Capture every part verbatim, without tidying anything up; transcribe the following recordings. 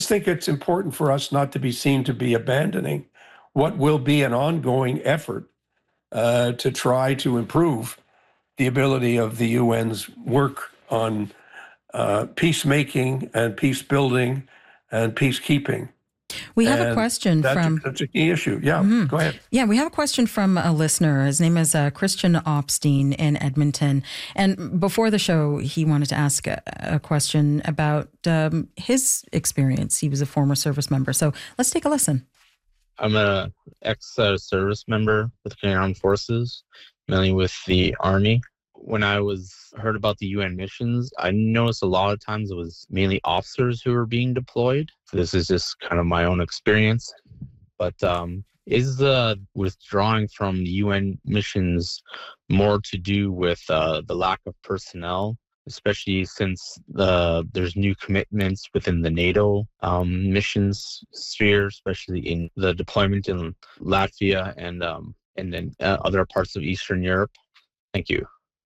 think it's important for us not to be seen to be abandoning what will be an ongoing effort uh, to try to improve the ability of the U N's work on uh, peacemaking and peace building and peacekeeping. We have and a question that's from... A, that's a key issue. Yeah, mm-hmm. Go ahead. Yeah, we have a question from a listener. His name is uh, Christian Opstein in Edmonton. And before the show, he wanted to ask a, a question about um, his experience. He was a former service member. So let's take a listen. I'm a ex-service member with the Canadian Armed Forces, mainly with the Army. When I was heard about the U N missions, I noticed a lot of times it was mainly officers who were being deployed. So this is just kind of my own experience. But um, is the withdrawing from the U N missions more to do with uh, the lack of personnel, especially since the, there's new commitments within the NATO um, missions sphere, especially in the deployment in Latvia and, um, and then uh, other parts of Eastern Europe? Thank you.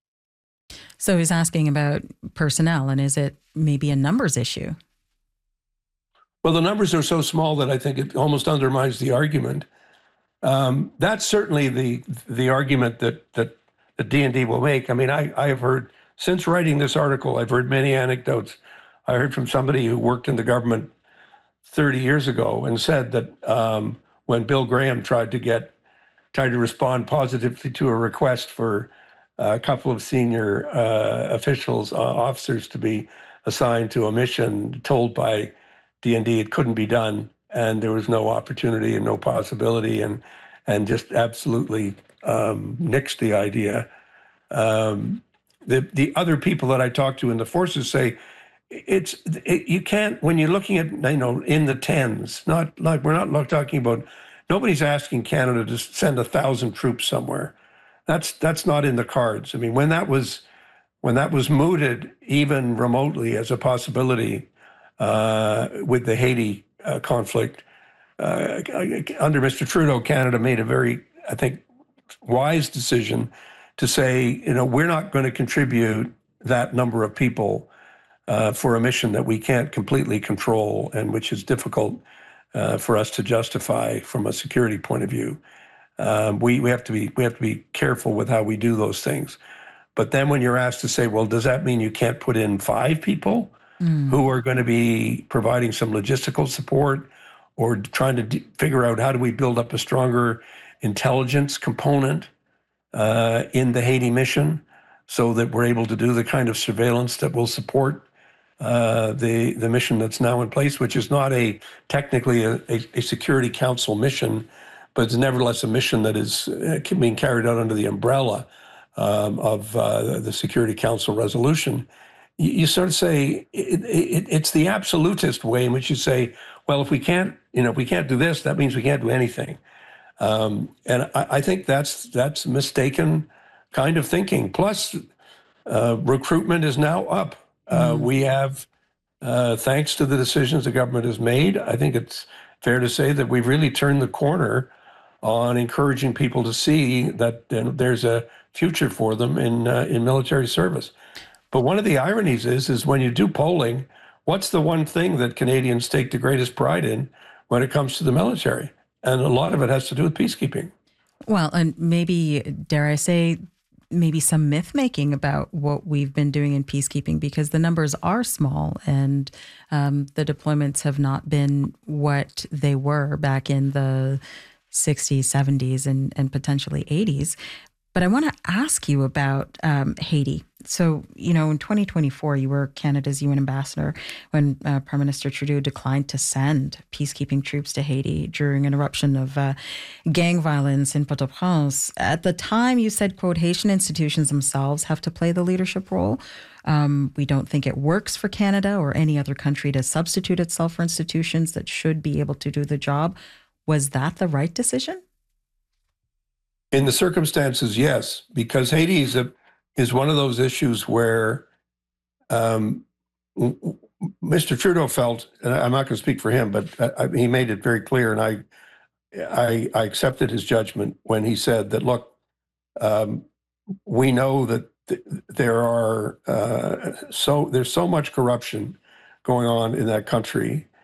So he's asking about personnel, and is it maybe a numbers issue? Well, the numbers are so small that I think it almost undermines the argument. Um, that's certainly the the argument that that the D and D will make. I mean, I, I have heard, since writing this article, I've heard many anecdotes. I heard from somebody who worked in the government thirty years ago and said that um, when Bill Graham tried to get, tried to respond positively to a request for a couple of senior uh, officials, uh, officers to be assigned to a mission, told by D and D it couldn't be done, and there was no opportunity and no possibility, and and just absolutely um, nixed the idea. Um, the the other people that I talk to in the forces say it's it, you can't, when you're looking at, you know, in the tens, not like we're not talking about, nobody's asking Canada to send a thousand troops somewhere. That's that's not in the cards. I mean, when that was when that was mooted even remotely as a possibility uh, with the Haiti uh, conflict, uh, under Mister Trudeau, Canada made a very, I think, wise decision to say, you know, we're not going to contribute that number of people uh, for a mission that we can't completely control and which is difficult uh, for us to justify from a security point of view. Um, we, we have to be we have to be careful with how we do those things. But then when you're asked to say, well, does that mean you can't put in five people mm. who are going to be providing some logistical support or trying to d- figure out how do we build up a stronger intelligence component uh, in the Haiti mission so that we're able to do the kind of surveillance that will support uh, the, the mission that's now in place, which is not a technically a, a, a Security Council mission, but it's nevertheless a mission that is being carried out under the umbrella um, of uh, the Security Council resolution. You, you sort of say it, it, it's the absolutist way in which you say, well, if we can't, you know, if we can't do this, that means we can't do anything. Um, and I, I think that's that's mistaken kind of thinking. Plus, uh, recruitment is now up. Uh, mm. We have, uh, thanks to the decisions the government has made, I think it's fair to say that we've really turned the corner on encouraging people to see that you know, there's a future for them in uh, in military service. But one of the ironies is, is when you do polling, what's the one thing that Canadians take the greatest pride in when it comes to the military? And a lot of it has to do with peacekeeping. Well, and maybe, dare I say, maybe some myth making about what we've been doing in peacekeeping, because the numbers are small and um, the deployments have not been what they were back in the sixties, seventies, and, and potentially eighties. But I want to ask you about um, Haiti. So, you know, in twenty twenty-four, you were Canada's U N ambassador when uh, Prime Minister Trudeau declined to send peacekeeping troops to Haiti during an eruption of uh, gang violence in Port-au-Prince. At the time, you said, quote, Haitian institutions themselves have to play the leadership role. Um, we don't think it works for Canada or any other country to substitute itself for institutions that should be able to do the job. Was that the right decision? In the circumstances, yes, because Haiti is, a, is one of those issues where um, Mister Trudeau felt, and I'm not going to speak for him, but I, he made it very clear, and I, I, I accepted his judgment when he said that, look, um, we know that th- there are uh, so there's so much corruption going on in that country